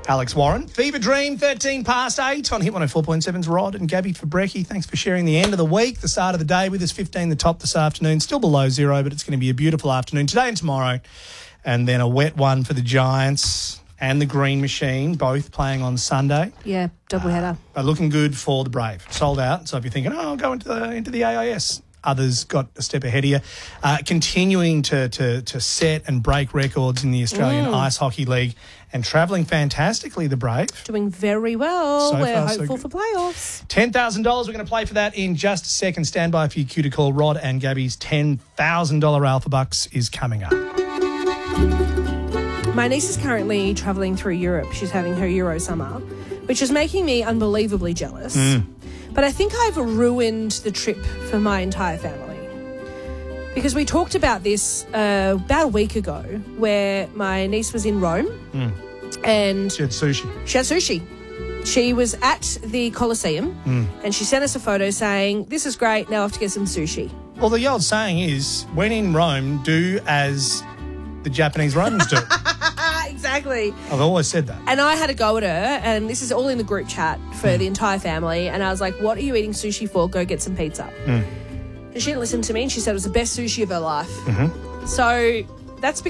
Alex Warren. Fever Dream, 13 past 8 on Hit 104.7's Rod and Gabby for brekkie. Thanks for sharing the end of the week, the start of the day with us. 15 the top this afternoon. Still below zero, but it's going to be a beautiful afternoon today and tomorrow. And then a wet one for the Giants and the Green Machine, both playing on Sunday. Yeah, doubleheader. But looking good for the Brave. Sold out. So if you're thinking, I'll go into the AIS, others got a step ahead of you. Continuing to set and break records in the Australian Ice Hockey League and travelling fantastically, the Brave. Doing very well. So We're far, so hopeful good. for playoffs. $10,000. We're going to play for that in just a second. Stand by for your cue to call. Rod and Gabby's $10,000 Alpha Bucks is coming up. My niece is currently travelling through Europe. She's having her Euro summer, which is making me unbelievably jealous. But I think I've ruined the trip for my entire family. Because we talked about this about a week ago, where my niece was in Rome and She had sushi. she had sushi. She was at the Colosseum and she sent us a photo saying, "This is great, now I have to get some sushi." Well, the old saying is, when in Rome, do as the Japanese Romans do. Exactly. I've always said that. And I had a go at her, and this is all in the group chat for the entire family, and I was like, "What are you eating sushi for? Go get some pizza." And she didn't listen to me, and she said it was the best sushi of her life. So that's